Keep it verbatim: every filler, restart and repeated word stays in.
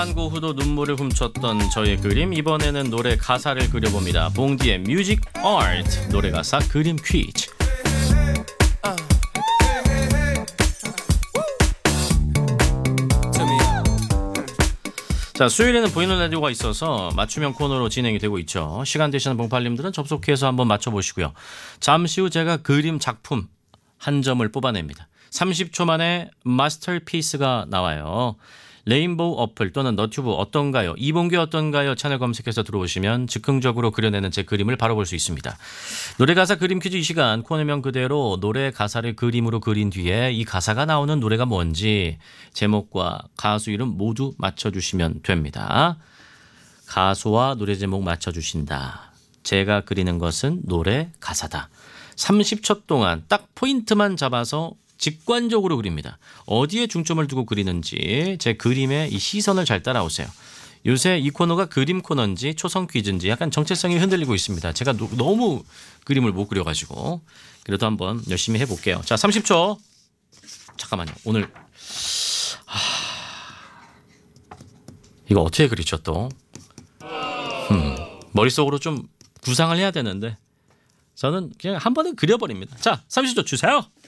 한고 후도 눈물을 훔쳤던 저의 그림, 이번에는 노래 가사를 그려봅니다. 봉디의 뮤직 아트, 노래 가사 그림 퀴즈. 자, 수요일에는 보이는 라디오가 있어서 맞춤형 코너로 진행이 되고 있죠. 시간 되시는 봉팔님들은 접속해서 한번 맞춰보시고요. 잠시 후 제가 그림 작품 한 점을 뽑아냅니다. 삼십 초 만에 마스터피스가 나와요. 레인보우 어플 또는 너튜브 어떤가요? 이봉규 어떤가요? 채널 검색해서 들어오시면 즉흥적으로 그려내는 제 그림을 바로 볼 수 있습니다. 노래 가사 그림 퀴즈 이 시간 코너명 그대로 노래 가사를 그림으로 그린 뒤에 이 가사가 나오는 노래가 뭔지 제목과 가수 이름 모두 맞춰주시면 됩니다. 가수와 노래 제목 맞춰주신다. 제가 그리는 것은 노래 가사다. 삼십 초 동안 딱 포인트만 잡아서 직관적으로 그립니다. 어디에 중점을 두고 그리는지 제 그림의 이 시선을 잘 따라오세요. 요새 이 코너가 그림 코너인지 초성 퀴즈인지 약간 정체성이 흔들리고 있습니다. 제가 노, 너무 그림을 못 그려가지고 그래도 한번 열심히 해볼게요. 자, 삼십 초. 잠깐만요. 오늘 하... 이거 어떻게 그리죠 또? 음, 머릿속으로 좀 구상을 해야 되는데 저는 그냥 한 번에 그려버립니다. 자, 삼십 초 주세요.